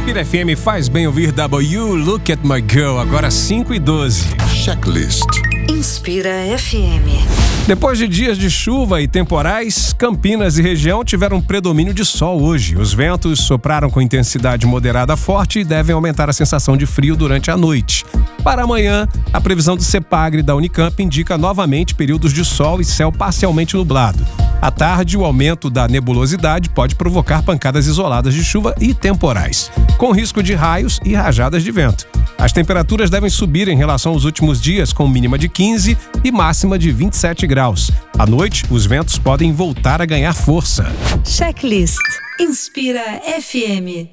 Inspira FM faz bem ouvir W, Look at My Girl, agora 5:12. Checklist. Inspira FM. Depois de dias de chuva e temporais, Campinas e região tiveram um predomínio de sol hoje. Os ventos sopraram com intensidade moderada a forte e devem aumentar a sensação de frio durante a noite. Para amanhã, a previsão do CEPAGRE da Unicamp indica novamente períodos de sol e céu parcialmente nublado. À tarde, o aumento da nebulosidade pode provocar pancadas isoladas de chuva e temporais, com risco de raios e rajadas de vento. As temperaturas devem subir em relação aos últimos dias, com mínima de 15 e máxima de 27 graus. À noite, os ventos podem voltar a ganhar força. Checklist. Inspira FM.